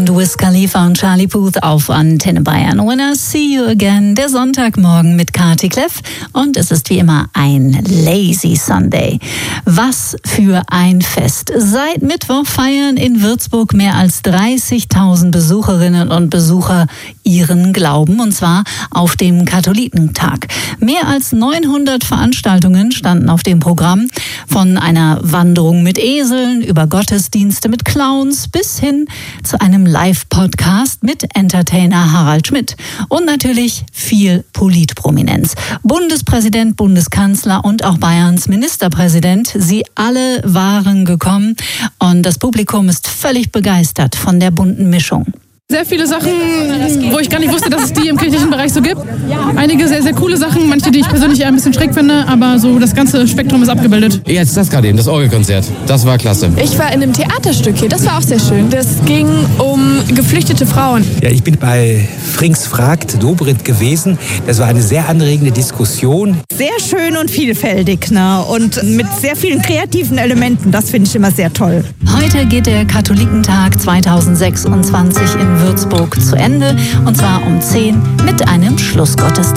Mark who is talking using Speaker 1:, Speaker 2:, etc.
Speaker 1: und Wiz Khalifa und Charlie Puth auf Antenne Bayern. When I see you again, der Sonntagmorgen mit Kati Kleff. Und es ist wie immer ein Lazy Sunday. Was für ein Fest. Seit Mittwoch feiern in Würzburg mehr als 30.000 Besucherinnen und Besucher ihren Glauben, und zwar auf dem Katholikentag. Mehr als 900 Veranstaltungen standen auf dem Programm, von einer Wanderung mit Eseln über Gottesdienste mit Clowns bis hin zu einem Live-Podcast mit Entertainer Harald Schmidt. Und natürlich viel Politprominenz. Bundespräsident, Bundeskanzler und auch Bayerns Ministerpräsident, sie alle waren gekommen und das Publikum ist völlig begeistert von der bunten Mischung.
Speaker 2: Sehr viele Sachen, wo ich gar nicht wusste, dass es die im kirchlichen Bereich so gibt. Einige sehr, sehr coole Sachen, manche, die ich persönlich eher ein bisschen schräg finde, aber so das ganze Spektrum ist abgebildet.
Speaker 3: Jetzt das gerade eben, das Orgelkonzert. Das war klasse.
Speaker 4: Ich war in einem Theaterstück hier, das war auch sehr schön. Das ging um geflüchtete Frauen.
Speaker 5: Ja, ich bin bei Frings fragt Dobrindt gewesen. Das war eine sehr anregende Diskussion.
Speaker 6: Sehr schön und vielfältig, ne? Und mit sehr vielen kreativen Elementen. Das finde ich immer sehr toll.
Speaker 1: Heute geht der Katholikentag 2026 in Würzburg zu Ende, und zwar um 10 mit einem Schlussgottesdienst.